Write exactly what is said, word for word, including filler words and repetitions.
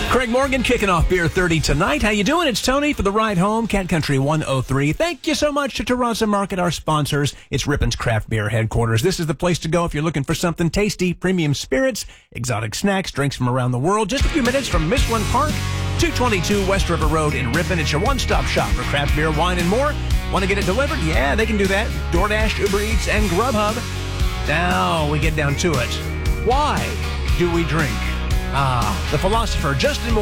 Craig Morgan kicking off Beer thirty tonight. How you doing? It's Tony for the ride home, Cat Country one oh three. Thank you so much to Terraza Market, our sponsors. It's Rippon's Craft Beer headquarters. This is the place to go if you're looking for something tasty, premium spirits, exotic snacks, drinks from around the world. Just a few minutes from Michelin Park, two twenty-two West River Road in Ripon. It's your one-stop shop for craft beer, wine, and more. Want to get it delivered? Yeah, they can do that. DoorDash, Uber Eats, and Grubhub. Now we get down to it. Why do we drink? Ah, the philosopher Justin Moore